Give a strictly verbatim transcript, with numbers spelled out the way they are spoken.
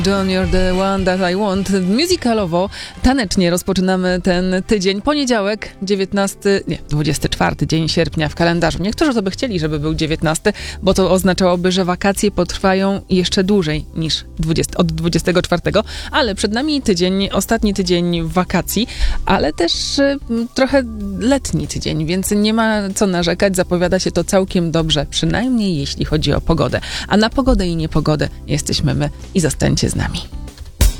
John, you're the one that I want. Musicalowo, tanecznie rozpoczynamy ten tydzień. Poniedziałek, dziewiętnasty, nie, dwudziesty czwarty dzień sierpnia w kalendarzu. Niektórzy to by chcieli, żeby był dziewiętnasty, bo to oznaczałoby, że wakacje potrwają jeszcze dłużej niż dwudziesty, od dwudziestego czwartego, ale przed nami tydzień, ostatni tydzień wakacji, ale też y, trochę letni tydzień, więc nie ma co narzekać. Zapowiada się to całkiem dobrze, przynajmniej jeśli chodzi o pogodę. A na pogodę i niepogodę jesteśmy my i zostańcie z nami.